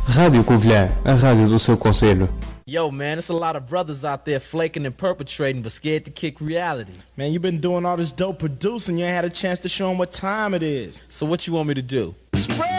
Rádio Covilhã, a rádio do seu concelho. Yo, man, there's a lot of brothers out there flaking and perpetrating but scared to kick reality. Man, you've been doing all this dope producing. You ain't had a chance to show them what time it is. So what you want me to do? Spread